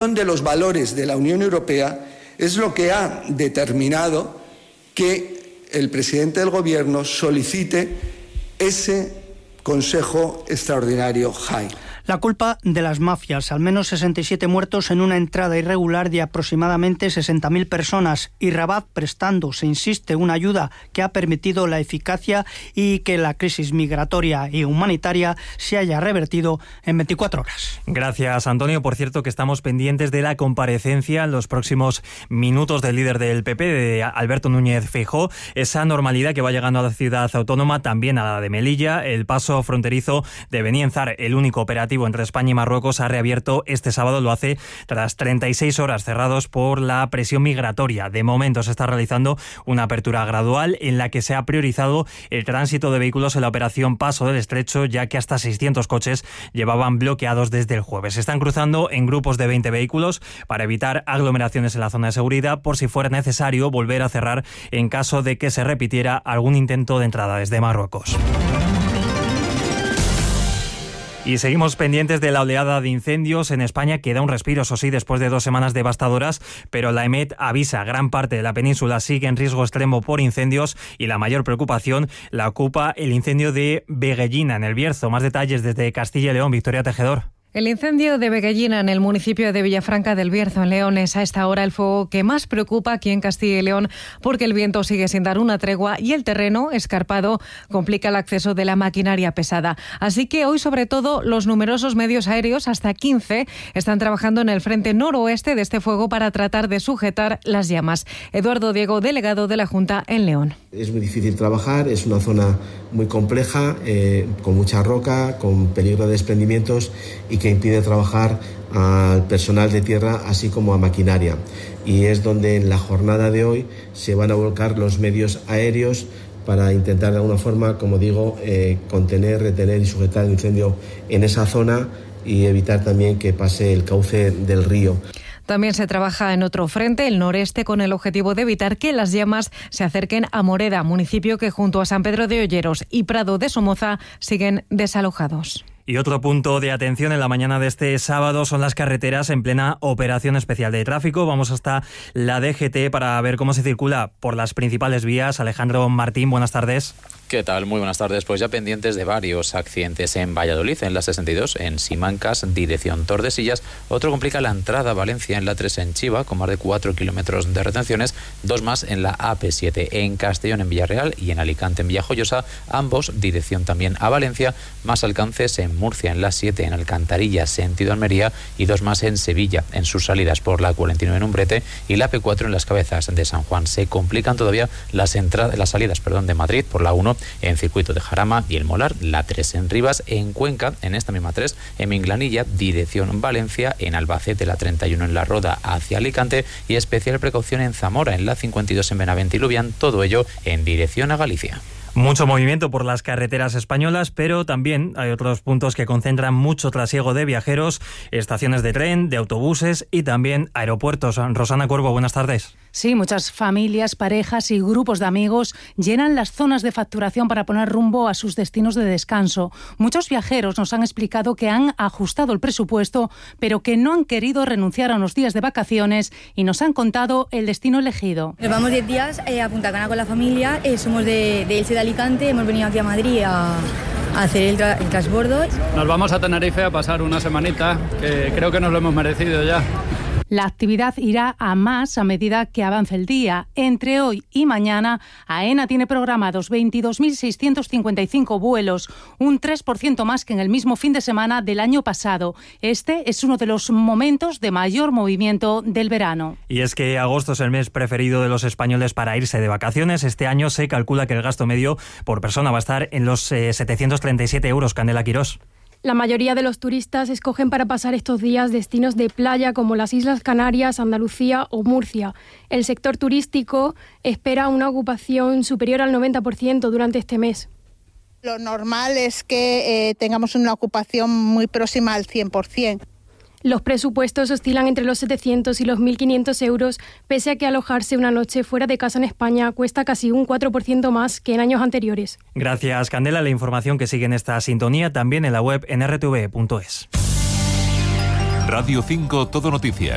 función de los valores de la Unión Europea es lo que ha determinado que el presidente del Gobierno solicite ese Consejo Extraordinario JAI. La culpa de las mafias, al menos 67 muertos en una entrada irregular de aproximadamente 60.000 personas y Rabat prestando, se insiste, una ayuda que ha permitido la eficacia y que la crisis migratoria y humanitaria se haya revertido en 24 horas. Gracias, Antonio. Por cierto, que estamos pendientes de la comparecencia en los próximos minutos del líder del PP, de Alberto Núñez Feijóo. Esa normalidad que va llegando a la ciudad autónoma, también a la de Melilla. El paso fronterizo de Benienzar, el único operativo entre España y Marruecos, ha reabierto este sábado. Lo hace tras 36 horas cerrados por la presión migratoria. De momento se está realizando una apertura gradual en la que se ha priorizado el tránsito de vehículos en la operación Paso del Estrecho, ya que hasta 600 coches llevaban bloqueados desde el jueves. Se están cruzando en grupos de 20 vehículos para evitar aglomeraciones en la zona de seguridad, por si fuera necesario volver a cerrar en caso de que se repitiera algún intento de entrada desde Marruecos. Y seguimos pendientes de la oleada de incendios en España, que da un respiro, eso sí, después de 2 semanas devastadoras, pero la EMET avisa, gran parte de la península sigue en riesgo extremo por incendios y la mayor preocupación la ocupa el incendio de Veguellina, en el Bierzo. Más detalles desde Castilla y León, Victoria Tejedor. El incendio de Veguellina, en el municipio de Villafranca del Bierzo, en León, es a esta hora el fuego que más preocupa aquí en Castilla y León, porque el viento sigue sin dar una tregua y el terreno escarpado complica el acceso de la maquinaria pesada. Así que hoy, sobre todo, los numerosos medios aéreos, hasta 15, están trabajando en el frente noroeste de este fuego para tratar de sujetar las llamas. Eduardo Diego, delegado de la Junta en León. Es muy difícil trabajar, es una zona muy compleja, con mucha roca, con peligro de desprendimientos y que impide trabajar al personal de tierra así como a maquinaria. Y es donde en la jornada de hoy se van a volcar los medios aéreos para intentar de alguna forma, como digo, contener, retener y sujetar el incendio en esa zona y evitar también que pase el cauce del río. También se trabaja en otro frente, el noreste, con el objetivo de evitar que las llamas se acerquen a Moreda, municipio que junto a San Pedro de Olleros y Prado de Somoza siguen desalojados. Y otro punto de atención en la mañana de este sábado son las carreteras en plena operación especial de tráfico. Vamos hasta la DGT para ver cómo se circula por las principales vías. Alejandro Martín, buenas tardes. ¿Qué tal? Muy buenas tardes. Pues ya pendientes de varios accidentes en Valladolid, en la 62, en Simancas, dirección Tordesillas. Otro complica la entrada a Valencia en la 3 en Chiva, con más de 4 kilómetros de retenciones. 2 más en la AP7 en Castellón, en Villarreal, y en Alicante, en Villajoyosa. Ambos dirección también a Valencia. Más alcances en Murcia, en la 7 en Alcantarilla, sentido Almería, y 2 más en Sevilla, en sus salidas por la 49 en Umbrete y la P4 en las Cabezas de San Juan. Se complican todavía las salidas de Madrid por la 1 en Circuito de Jarama y el Molar, la 3 en Rivas, en Cuenca, en esta misma 3, en Minglanilla, dirección Valencia, en Albacete, la 31 en La Roda hacia Alicante, y especial precaución en Zamora, en la 52 en Benavente y Lubián, todo ello en dirección a Galicia. Mucho movimiento por las carreteras españolas, pero también hay otros puntos que concentran mucho trasiego de viajeros, estaciones de tren, de autobuses y también aeropuertos. Rosana Cuervo, buenas tardes. Sí, muchas familias, parejas y grupos de amigos llenan las zonas de facturación para poner rumbo a sus destinos de descanso. Muchos viajeros nos han explicado que han ajustado el presupuesto, pero que no han querido renunciar a unos días de vacaciones y nos han contado el destino elegido. Nos vamos 10 días a Punta Cana con la familia, somos de Elche de Alicante, hemos venido aquí a Madrid a hacer el transbordo. Nos vamos a Tenerife a pasar una semanita, que creo que nos lo hemos merecido ya. La actividad irá a más a medida que avance el día. Entre hoy y mañana, AENA tiene programados 22.655 vuelos, un 3% más que en el mismo fin de semana del año pasado. Este es uno de los momentos de mayor movimiento del verano. Y es que agosto es el mes preferido de los españoles para irse de vacaciones. Este año se calcula que el gasto medio por persona va a estar en los 737 euros. Candela Quirós. La mayoría de los turistas escogen para pasar estos días destinos de playa como las Islas Canarias, Andalucía o Murcia. El sector turístico espera una ocupación superior al 90% durante este mes. Lo normal es que tengamos una ocupación muy próxima al 100%. Los presupuestos oscilan entre los 700 y los 1.500 euros, pese a que alojarse una noche fuera de casa en España cuesta casi un 4% más que en años anteriores. Gracias, Candela. La información que sigue en esta sintonía también en la web en rtv.es. Radio 5 Todo Noticias.